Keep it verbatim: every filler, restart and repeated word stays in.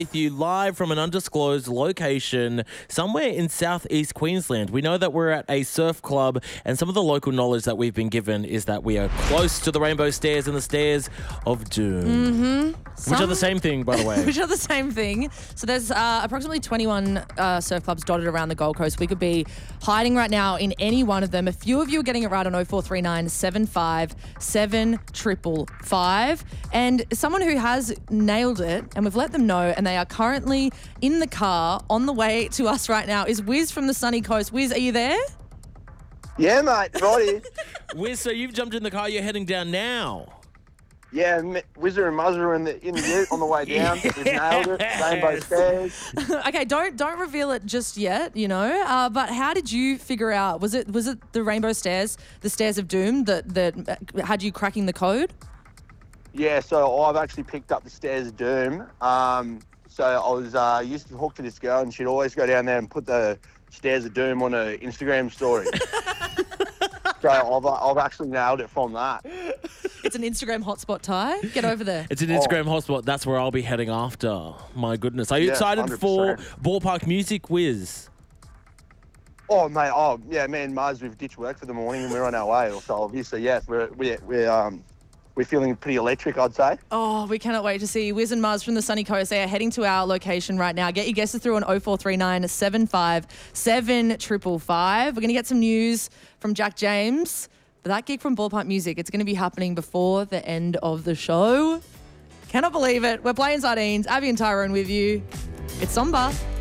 With you live from an undisclosed location somewhere in southeast Queensland. We know that we're at a surf club, and some of the local knowledge that we've been given is that we are close to the Rainbow Stairs and the Stairs of Doom. Mm-hmm. Some... Which are the same thing, by the way. Which are the same thing. So there's uh, approximately twenty-one uh, surf clubs dotted around the Gold Coast. We could be hiding right now in any one of them. A few of you are getting it right on oh four three nine, seven five seven five five. And someone who has nailed it, and we've let them know, and they are currently in the car on the way to us right now, is Wiz from the sunny coast. Wiz, are you there? Yeah, mate, righty. Wiz, so you've jumped in the car, you're heading down now. Yeah, M- Whizzer and Muzzer are in the in the ute on the way down. Yes. We've nailed it. Rainbow Stairs. Okay, don't don't reveal it just yet, you know. Uh, but how did you figure out? Was it was it the Rainbow Stairs, the Stairs of Doom that that had you cracking the code? Yeah, so I've actually picked up the Stairs of Doom. Um, so I was uh, used to hook to this girl, and she'd always go down there and put the Stairs of Doom on her Instagram story. So I've I've actually nailed it from that. It's an Instagram hotspot, Ty. Get over there. It's an Instagram oh. hotspot. That's where I'll be heading after. My goodness. Are you Yeah, excited one hundred percent. for Ballpark Music, Wiz? Oh, mate, oh, yeah, me and Muzz, we've ditched work for the morning and we're on our way. So obviously, yes, we're, we're, we're, um, we're feeling pretty electric, I'd say. Oh, we cannot wait to see Wiz and Muzz from the sunny coast. They are heading to our location right now. Get your guesses through on oh four three nine, seven five seven five five. We're going to get some news from Jack James. But that gig from Ballpark Music, it's going to be happening before the end of the show. Cannot believe it. We're playing Sardines. Abby and Tyrone with you. It's Somber.